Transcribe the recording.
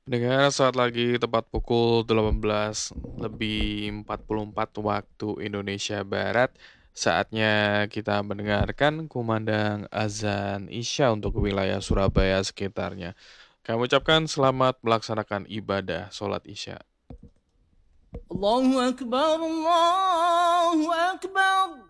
Dengar saat lagi tepat pukul 18:44 waktu Indonesia Barat, saatnya kita mendengarkan kumandang azan Isya untuk wilayah Surabaya sekitarnya. Kami ucapkan selamat melaksanakan ibadah sholat Isya. Allahu Akbar, Allahu Akbar.